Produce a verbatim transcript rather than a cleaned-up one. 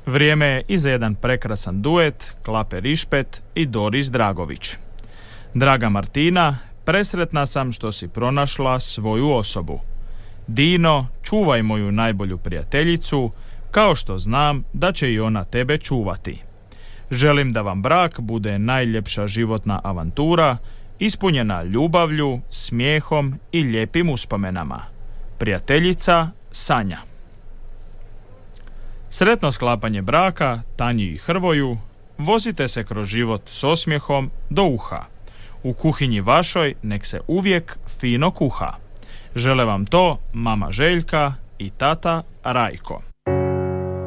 Vrijeme je i za jedan prekrasan duet Klape Rišpet i Doris Dragović. Draga Martina, presretna sam što si pronašla svoju osobu. Dino, čuvaj moju najbolju prijateljicu, kao što znam da će i ona tebe čuvati. Želim da vam brak bude najljepša životna avantura, ispunjena ljubavlju, smijehom i lijepim uspomenama. Prijateljica Sanja. Sretno sklapanje braka Tanji i Hrvoju, vozite se kroz život s osmijehom do uha. U kuhinji vašoj nek se uvijek fino kuha. Žele vam to mama Željka i tata Rajko.